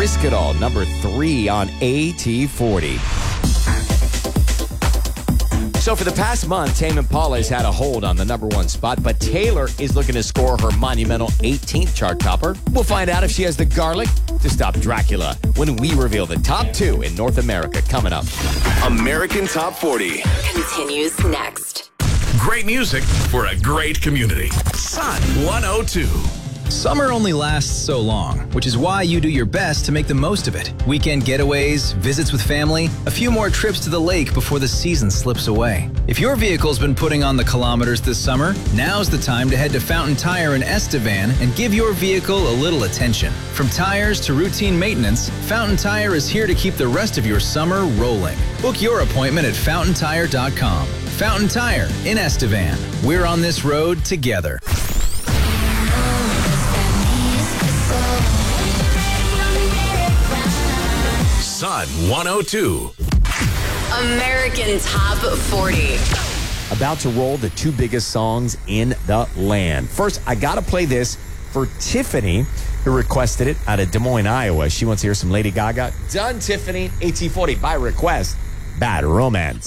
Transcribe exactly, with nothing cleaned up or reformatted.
Friskedal, number three on A T forty. So for the past month, Tame Impala has had a hold on the number one spot, but Taylor is looking to score her monumental eighteenth chart topper. We'll find out if she has the garlic to stop Dracula when we reveal the top two in North America coming up. American Top forty continues next. Great music for a great community. Sun one oh two. Summer only lasts so long, which is why you do your best to make the most of it. Weekend getaways, visits with family, a few more trips to the lake before the season slips away. If your vehicle's been putting on the kilometers this summer, now's the time to head to Fountain Tire in Estevan and give your vehicle a little attention. From tires to routine maintenance, Fountain Tire is here to keep the rest of your summer rolling. Book your appointment at fountain tire dot com. Fountain Tire in Estevan. We're on this road together. Sun one oh two. American Top forty. About to roll the two biggest songs in the land. First, I got to play this for Tiffany, who requested it out of Des Moines, Iowa. She wants to hear some Lady Gaga. Done, Tiffany. A T forty by request. Bad Romance.